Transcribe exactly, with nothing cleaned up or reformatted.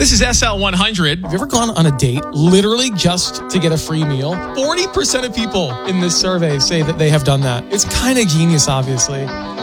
This is S L one hundred. Have you ever gone on a date literally just to get a free meal? forty percent of people in this survey say that they have done that. It's kind of genius, obviously.